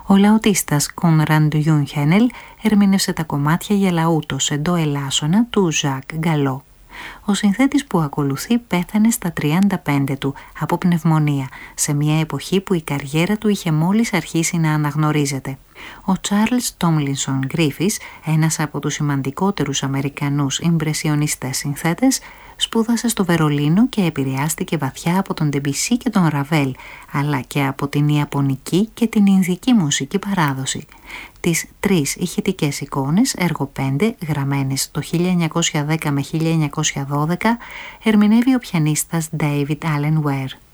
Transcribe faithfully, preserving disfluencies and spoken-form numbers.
Ο λαουτίστας Κόνραντ Γιούνχενελ ερμήνευσε τα κομμάτια για λαούτο σε ντο ελάσσονα του Ζακ Γκαλό. Ο συνθέτης που ακολουθεί πέθανε στα τριάντα πέντε του από πνευμονία, σε μια εποχή που η καριέρα του είχε μόλις αρχίσει να αναγνωρίζεται. Ο Τσάρλς Τόμλινσον Γκρίφις, ένας από τους σημαντικότερους Αμερικανούς ιμπρεσιονίστες συνθέτες, σπούδασε στο Βερολίνο και επηρεάστηκε βαθιά από τον Ντεμπισί και τον Ραβέλ, αλλά και από την Ιαπωνική και την Ινδική μουσική παράδοση. Τις τρεις ηχητικές εικόνες, έργο πέντε, γραμμένες το χίλια εννιακόσια δέκα με χίλια εννιακόσια δώδεκα, ερμηνεύει ο πιανίστας David Allen Ware.